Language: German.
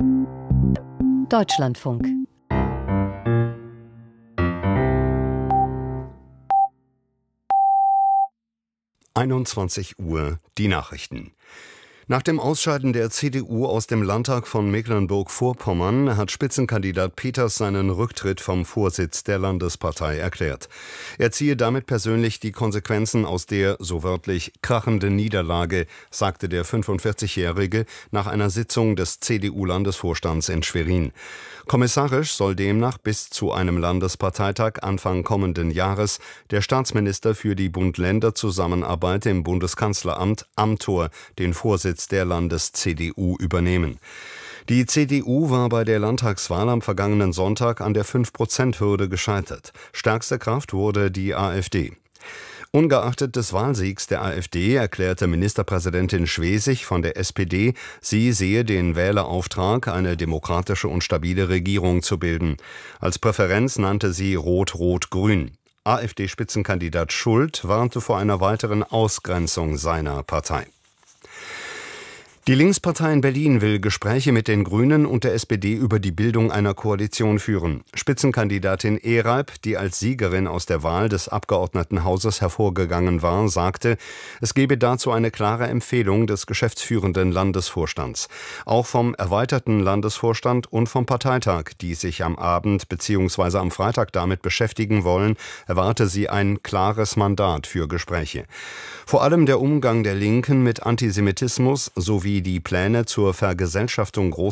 Deutschlandfunk. Uhr, die Nachrichten. Nach dem Ausscheiden der CDU aus dem Landtag von Mecklenburg-Vorpommern hat Spitzenkandidat Peters seinen Rücktritt vom Vorsitz der Landespartei erklärt. Er ziehe damit persönlich die Konsequenzen aus der, so wörtlich, krachenden Niederlage, sagte der 45-Jährige nach einer Sitzung des CDU-Landesvorstands in Schwerin. Kommissarisch soll demnach bis zu einem Landesparteitag Anfang kommenden Jahres der Staatsminister für die Bund-Länder-Zusammenarbeit im Bundeskanzleramt Amthor den Vorsitz der Landes-CDU übernehmen. Die CDU war bei der Landtagswahl am vergangenen Sonntag an der 5%-Hürde gescheitert. Stärkste Kraft wurde die AfD. Ungeachtet des Wahlsiegs der AfD erklärte Ministerpräsidentin Schwesig von der SPD, sie sehe den Wählerauftrag, eine demokratische und stabile Regierung zu bilden. Als Präferenz nannte sie Rot-Rot-Grün. AfD-Spitzenkandidat Schult warnte vor einer weiteren Ausgrenzung seiner Partei. Die Linkspartei in Berlin will Gespräche mit den Grünen und der SPD über die Bildung einer Koalition führen. Spitzenkandidatin Ehreib, die als Siegerin aus der Wahl des Abgeordnetenhauses hervorgegangen war, sagte, es gebe dazu eine klare Empfehlung des geschäftsführenden Landesvorstands. Auch vom erweiterten Landesvorstand und vom Parteitag, die sich am Abend bzw. am Freitag damit beschäftigen wollen, erwarte sie ein klares Mandat für Gespräche. Vor allem der Umgang der Linken mit Antisemitismus sowie die Pläne zur Vergesellschaftung